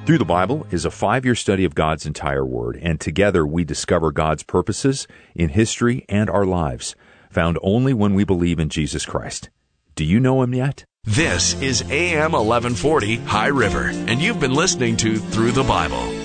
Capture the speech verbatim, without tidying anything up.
Through the Bible is a five-year study of God's entire Word, and together we discover God's purposes in history and our lives, found only when we believe in Jesus Christ. Do you know Him yet? This is A M eleven forty High River, and you've been listening to Through the Bible.